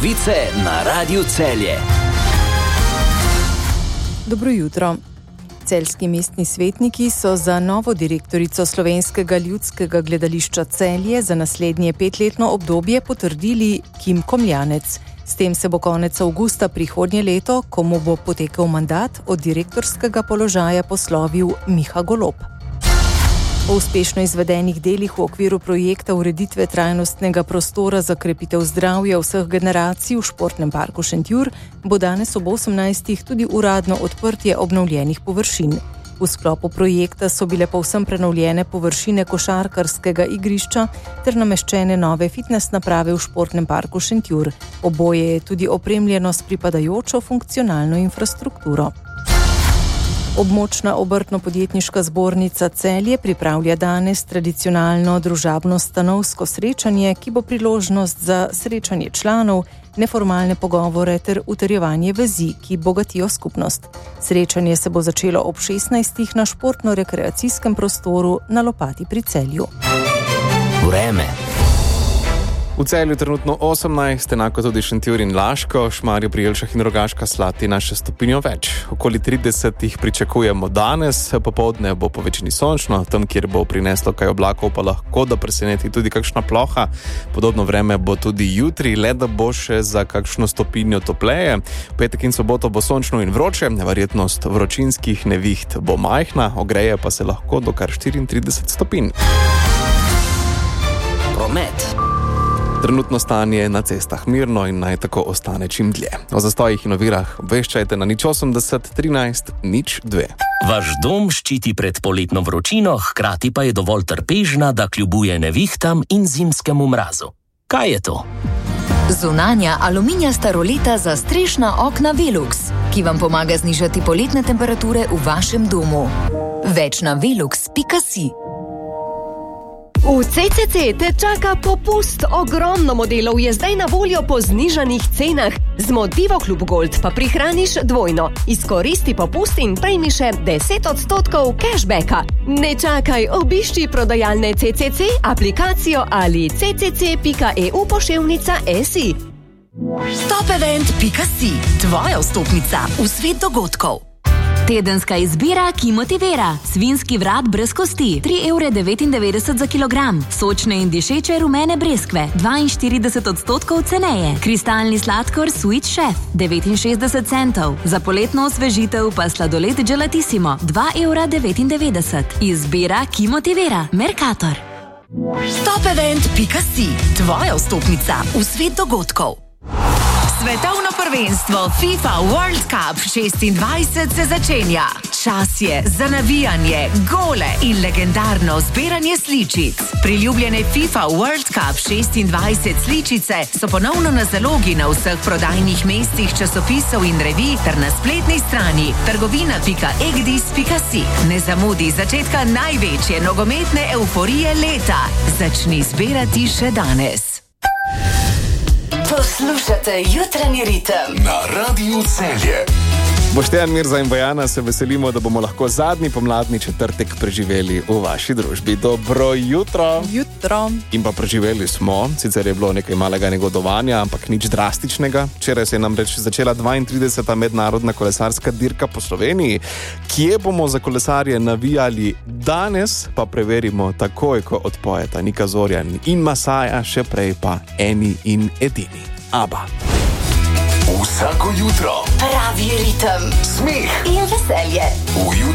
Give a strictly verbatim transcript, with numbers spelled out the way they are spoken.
novice na Radiu Celje. Dobro jutro. Celjski mestni svetniki so za novo direktorico Slovenskega ljudskega gledališča Celje za naslednje petletno obdobje potrdili Kim Komljanec. S tem se bo konec avgusta prihodnje leto, ko mu bo potekel mandat, od direktorskega položaja poslovil Miha Golob. O uspešno izvedenih delih v okviru projekta ureditve trajnostnega prostora za krepitev zdravja vseh generacij v športnem parku Šentjur bo danes ob osemnajstih tudi uradno odprtje obnovljenih površin. V sklopu projekta so bile povsem prenovljene površine košarkarskega igrišča ter nameščene nove fitness naprave v športnem parku Šentjur. Oboje je tudi opremljeno s pripadajočo funkcionalno infrastrukturo. Območna obrtno-podjetniška zbornica Celje pripravlja danes tradicionalno družabno-stanovsko srečanje, ki bo priložnost za srečanje članov, neformalne pogovore ter utrjevanje vezi, ki bogatijo skupnost. Srečanje se bo začelo ob šestnajstih na športno-rekreacijskem prostoru na Lopati pri Celju. Vreme. V Celju trenutno osemnajst, enako tudi Šentjur in Laško, Šmarje pri Jelšah in Rogaška Slatina še stopinjo več. Okoli trideset jih pričakujemo danes, popoldne bo po večini sončno, tam, kjer bo prineslo kaj oblakov, pa lahko da preseneti tudi kakšna ploha. Podobno vreme bo tudi jutri, le da bo še za kakšno stopinjo topleje. Petek in soboto bo sončno in vroče, verjetnost vročinskih neviht bo majhna, ogreje pa se lahko do kar štiriintrideset stopinj. Promet. Trenutno stanje na cestah mirno in naj tako ostane čim dlje. O zastojih in ovirah obveščajte na nič osemdeset trinajst nič dve. Vaš dom ščiti pred poletno vročino, hkrati pa je dovolj trpežna, da kljubuje nevihtam in zimskemu mrazu. Kaj je to? Zunanja aluminijasta roleta za strešna okna Velux, ki vam pomaga znižati poletne temperature v vašem domu. Več na velux pika si. V C C C te čaka popust. Ogromno modelov je zdaj na voljo po znižanih cenah. Z Motivo Klub Gold pa prihraniš dvojno. Izkoristi popust in prejmi še deset odstotkov cashbacka. Ne čakaj, obišči prodajalne C C C, aplikacijo ali c c c pika e u poševnica si. Topevent pika si, tvoja vstopnica v svet dogodkov. Tedenska izbira, ki motivira. Svinski vrat brez kosti, tri evre devetindevetdeset za kilogram. Sočne in dišeče rumene breskve, dvainštirideset odstotkov ceneje. Kristalni sladkor Sweet Chef, devetinšestdeset centov. Za poletno osvežitev pa sladoled Gelatissimo, dva evra devetindevetdeset. Izbira, ki motivira. Mercator. Topevent pika si, tvoja vstopnica v svet dogodkov. Svetovno prvenstvo FIFA World Cup šestindvajset se začenja. Čas je za navijanje, gole in legendarno zbiranje sličic. Priljubljene FIFA World Cup šestindvajset sličice so ponovno na zalogi na vseh prodajnih mestih časopisov in revij ter na spletni strani trgovina pika egdis pika si. Ne zamudi začetka največje nogometne euforije leta. Začni zbirati še danes. Poslušate jutranji ritem na Radiu Celje. Boštjan, Mirza in Bojana se veselimo, da bomo lahko zadnji pomladni četrtek preživeli v vaši družbi. Dobro jutro. Jutro. In pa preživeli smo, sicer je bilo nekaj malega negodovanja, ampak nič drastičnega. Včeraj se je namreč začela dvaintrideseta mednarodna kolesarska dirka po Sloveniji. Kje bomo za kolesarje navijali danes, pa preverimo takoj, ko odpojeta Nika Zorjan in Masaja, še prej pa eni in edini. Aba. Vsako jutro pravi ritem, smeh in veselje. V